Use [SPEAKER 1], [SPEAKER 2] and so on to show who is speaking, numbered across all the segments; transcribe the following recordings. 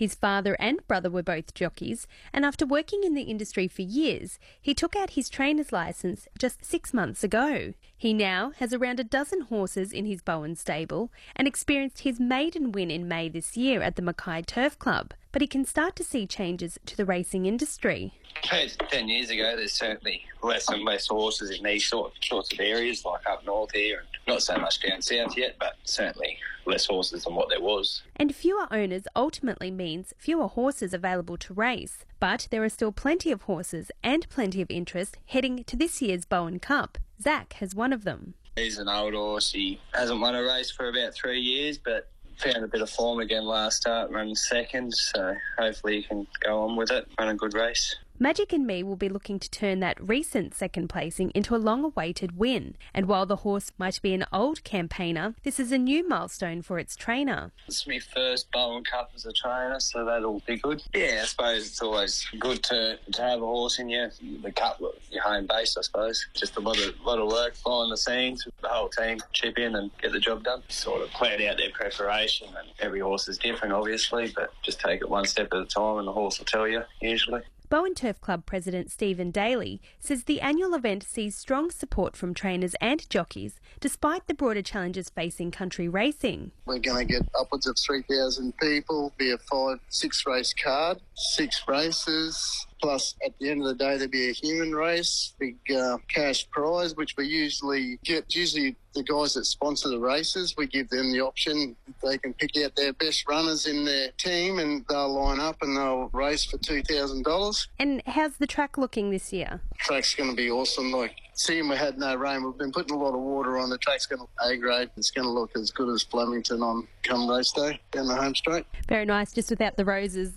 [SPEAKER 1] His father and brother were both jockeys, and after working in the industry for years, he took out his trainer's licence just 6 months ago. He now has around a dozen horses in his Bowen stable and experienced his maiden win in May this year at the Mackay Turf Club. But he can start to see changes to the racing industry.
[SPEAKER 2] Compared to 10 years ago, there's certainly less and less horses in these sorts of areas, like up north here, and not so much down south yet, but certainly less horses than what there was.
[SPEAKER 1] And fewer owners ultimately means fewer horses available to race. But there are still plenty of horses and plenty of interest heading to this year's Bowen Cup. Zach has one of them.
[SPEAKER 2] He's an old horse. He hasn't won a race for about 3 years, but found a bit of form again last start, running second, so hopefully he can go on with it, run a good race.
[SPEAKER 1] Magic and Me will be looking to turn that recent second placing into a long-awaited win. And while the horse might be an old campaigner, this is a new milestone for its trainer.
[SPEAKER 2] It's my first Bowen Cup as a trainer, so that'll be good. Yeah, I suppose it's always good to have a horse in the cup, your home base, I suppose. Just a lot of work behind the scenes, the whole team chip in and get the job done. Sort of plan out their preparation, and every horse is different, obviously, but just take it one step at a time and the horse will tell you, usually.
[SPEAKER 1] Bowen Turf Club President Stephen Daly says the annual event sees strong support from trainers and jockeys, despite the broader challenges facing country racing.
[SPEAKER 3] We're going to get upwards of 3,000 people, be a 5-6 race card, 6 races, plus at the end of the day there'll be a human race, big cash prize, which we usually get. Usually the guys that sponsor the races, we give them the option. They can pick out their best runners in their team and they'll line up and they'll race for $2,000.
[SPEAKER 1] And how's the track looking this year?
[SPEAKER 3] Track's going to be awesome. Seeing we had no rain, we've been putting a lot of water on. The track's going to A-grade. It's going to look as good as Flemington on come race day down the home straight.
[SPEAKER 1] Very nice, just without the roses.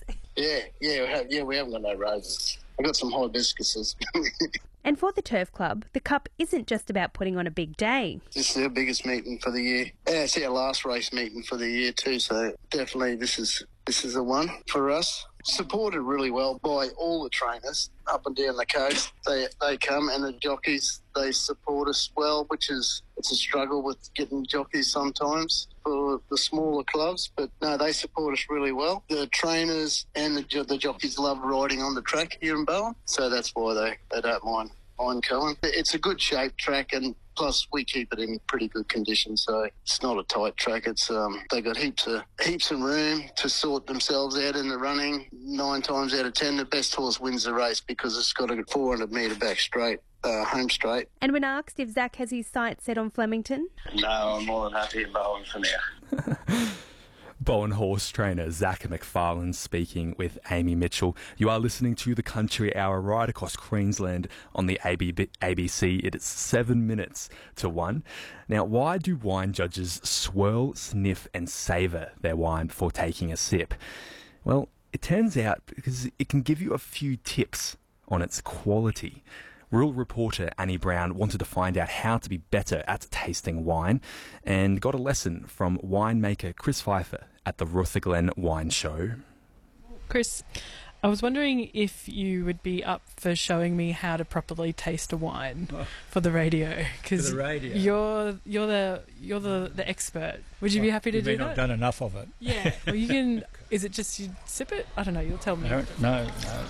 [SPEAKER 3] We haven't got no roses. I've got some hibiscuses.
[SPEAKER 1] And for the Turf Club, the Cup isn't just about putting on a big day.
[SPEAKER 3] This is our biggest meeting for the year. Yeah, it's our last race meeting for the year too, so definitely this is the one for us. Supported really well by all the trainers up and down the coast. They come, and the jockeys, they support us well, it's a struggle with getting jockeys sometimes for the smaller clubs, but no, they support us really well. The trainers and the jockeys love riding on the track here in Bowen, so that's why they don't mind coming. It's a good shaped track, and plus we keep it in pretty good condition, so it's not a tight track. It's they got heaps of room to sort themselves out in the running. 9 times out of 10, the best horse wins the race because it's got a 400 metre back straight. Home straight.
[SPEAKER 1] And when asked if Zach has his sights set on Flemington?
[SPEAKER 2] No, I'm more than happy in Bowen for now.
[SPEAKER 4] Bowen horse trainer Zach McFarlane speaking with Amy Mitchell. You are listening to the Country Hour right across Queensland on the ABC. It is 7 minutes to 1. Now, why do wine judges swirl, sniff and savour their wine before taking a sip? Well, it turns out because it can give you a few tips on its quality. Rural reporter Annie Brown wanted to find out how to be better at tasting wine and got a lesson from winemaker Chris Pfeiffer at the Rutherglen Wine Show.
[SPEAKER 5] Chris, I was wondering if you would be up for showing me how to properly taste a wine for the radio, because you're the expert. Would you be happy to do that?
[SPEAKER 6] I've done enough of it.
[SPEAKER 5] Yeah. Well, you can. Is it just you sip it? I don't know. You'll tell me.
[SPEAKER 6] No.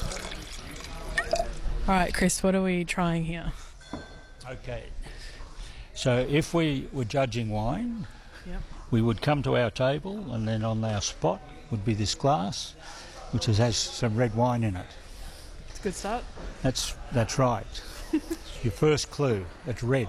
[SPEAKER 5] All right, Chris, what are we trying here?
[SPEAKER 6] Okay. So if we were judging wine, we would come to our table, and then on our spot would be this glass, which has some red wine in it.
[SPEAKER 5] It's a good start.
[SPEAKER 6] That's right. Your first clue. It's red.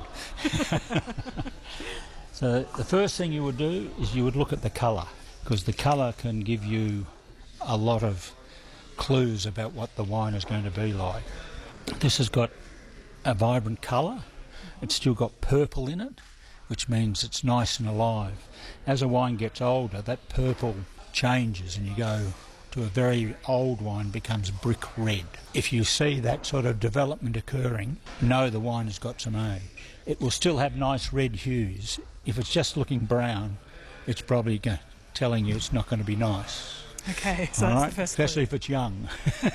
[SPEAKER 6] So the first thing you would do is you would look at the colour, because the colour can give you a lot of clues about what the wine is going to be like. This has got a vibrant colour. It's still got purple in it, which means it's nice and alive. As a wine gets older, that purple changes and you go to a very old wine, becomes brick red. If you see that sort of development occurring, know the wine has got some age. It will still have nice red hues. If it's just looking brown, it's probably telling you it's not going to be nice.
[SPEAKER 5] Okay, so that's the first
[SPEAKER 6] especially if it's young.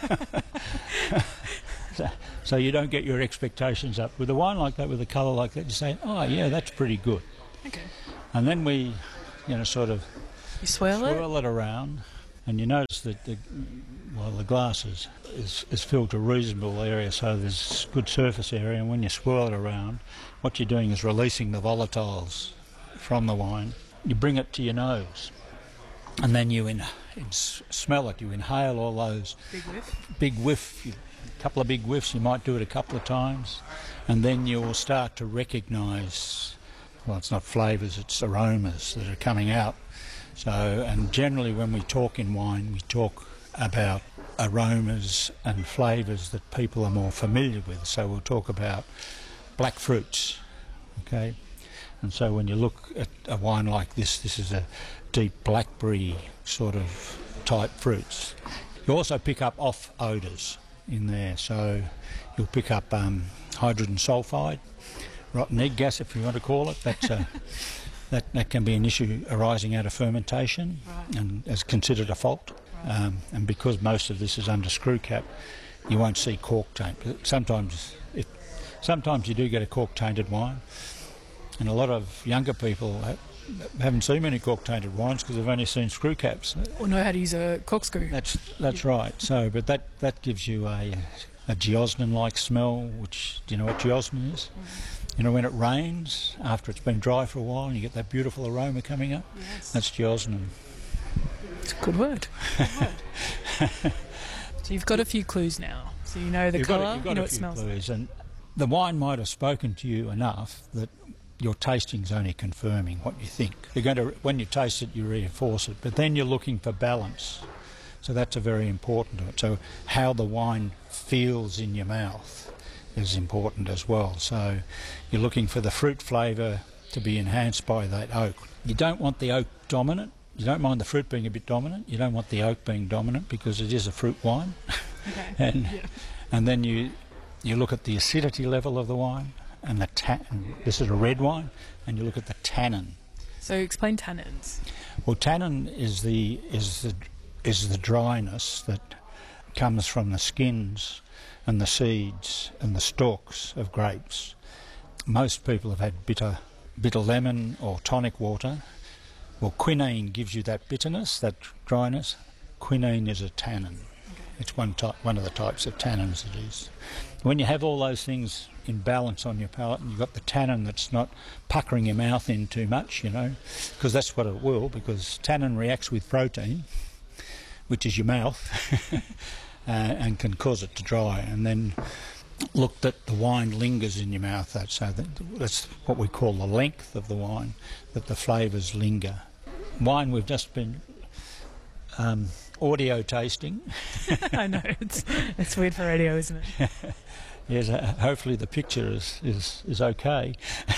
[SPEAKER 6] So you don't get your expectations up. With a wine like that, with a colour like that, you say, oh, yeah, that's pretty good.
[SPEAKER 5] Okay.
[SPEAKER 6] And then we, sort of
[SPEAKER 5] swirl
[SPEAKER 6] it around, and you notice because the glass is filled to a reasonable area, so there's good surface area, and when you swirl it around, what you're doing is releasing the volatiles from the wine. You bring it to your nose, and then you smell it. You inhale all those big whiff. A couple of big whiffs. You might do it a couple of times, and then you'll start to recognise. Well, it's not flavours; it's aromas that are coming out. So, and generally, when we talk in wine, we talk about aromas and flavours that people are more familiar with. So we'll talk about black fruits, okay? And so when you look at a wine like this is a deep blackberry sort of type fruits. You also pick up off odours in there. So you'll pick up hydrogen sulfide, rotten egg gas if you want to call it. That's that can be an issue arising out of fermentation, right, and is considered a fault. Right. And because most of this is under screw cap, you won't see cork taint. Sometimes you do get a cork tainted wine, and a lot of younger people haven't seen many cork tainted wines because they've only seen screw caps.
[SPEAKER 5] Or know how to use a corkscrew.
[SPEAKER 6] That's right. So, but that gives you a geosmin-like smell. Which, do you know what geosmin is? Mm. You know, when it rains after it's been dry for a while, and you get that beautiful aroma coming up. Yes. That's geosmin.
[SPEAKER 5] It's a good word. So you've got a few clues now. So you know the colour, you know what it smells like.
[SPEAKER 6] And the wine might have spoken to you enough that your tasting's only confirming what you think. You're going to, when you taste it, you reinforce it, but then you're looking for balance. So that's a very important to it. So how the wine feels in your mouth is important as well. So you're looking for the fruit flavour to be enhanced by that oak. You don't want the oak dominant. You don't mind the fruit being a bit dominant. You don't want the oak being dominant because it is a fruit wine. Okay. And then you look at the acidity level of the wine and the this is a red wine, and you look at the tannin.
[SPEAKER 5] So explain tannins.
[SPEAKER 6] Well, tannin is the dryness that comes from the skins and the seeds and the stalks of grapes. Most people have had bitter lemon or tonic water. Well, quinine gives you that bitterness, that dryness. Quinine is a tannin. Okay. It's one of the types of tannins it is. When you have all those things in balance on your palate, and you've got the tannin that's not puckering your mouth in too much, you know, because that's what it will, because tannin reacts with protein, which is your mouth, and can cause it to dry. And then look that the wine lingers in your mouth, that's what we call the length of the wine, that the flavours linger. Wine we've just been audio tasting.
[SPEAKER 5] I know, it's weird for radio, isn't it?
[SPEAKER 6] Yes, hopefully the picture is okay.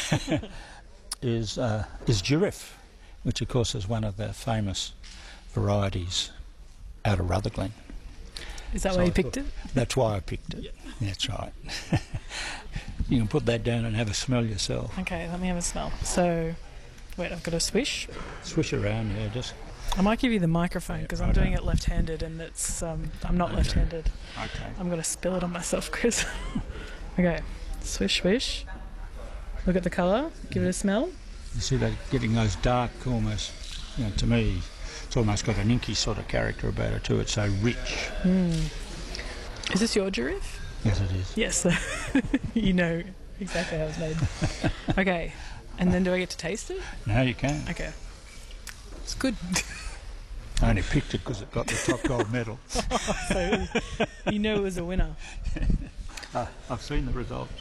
[SPEAKER 6] is Durif, which of course is one of the famous varieties out of Rutherglen.
[SPEAKER 5] Is that why you picked it?
[SPEAKER 6] That's why I picked it. Yeah. That's right. You can put that down and have a smell yourself.
[SPEAKER 5] Okay, let me have a smell. So, wait, I've got a swish.
[SPEAKER 6] Swish around, yeah, just.
[SPEAKER 5] I might give you the microphone because I'm doing it left-handed, and it's I'm not left-handed.
[SPEAKER 6] Okay.
[SPEAKER 5] I'm going to spill it on myself, Chris. Okay, swish, swish. Look at the colour. Give it a smell.
[SPEAKER 6] You see that getting those dark, almost. You know, to me, it's almost got an inky sort of character about it too. It's so rich.
[SPEAKER 5] Mm. Is this your Durif?
[SPEAKER 6] Yes, it is.
[SPEAKER 5] Yes, you know exactly how it's made. Okay, and then do I get to taste it?
[SPEAKER 6] No, you can.
[SPEAKER 5] Okay, it's good.
[SPEAKER 6] I only picked it because it got the top gold medal.
[SPEAKER 5] So you know it was a winner.
[SPEAKER 6] I've seen the results.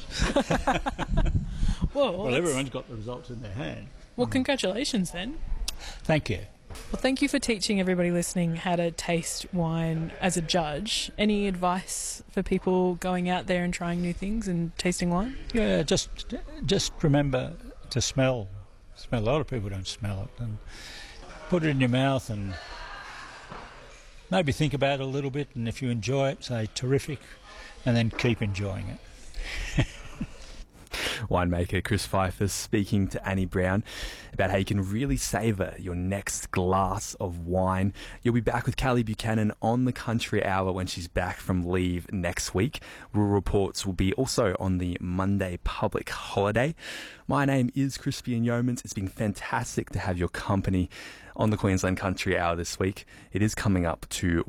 [SPEAKER 6] Well, everyone's got the results in their hand.
[SPEAKER 5] Well, congratulations then.
[SPEAKER 6] Thank you.
[SPEAKER 5] Well, thank you for teaching everybody listening how to taste wine as a judge. Any advice for people going out there and trying new things and tasting wine?
[SPEAKER 6] Yeah, just remember to smell. A lot of people don't smell it. And put it in your mouth and maybe think about it a little bit. And if you enjoy it, say terrific, and then keep enjoying it.
[SPEAKER 4] Winemaker Chris Pfeiffer speaking to Annie Brown about how you can really savour your next glass of wine. You'll be back with Callie Buchanan on the Country Hour when she's back from leave next week. Rural Reports will be also on the Monday public holiday. My name is Crispian Yeomans. It's been fantastic to have your company on the Queensland Country Hour this week. It is coming up to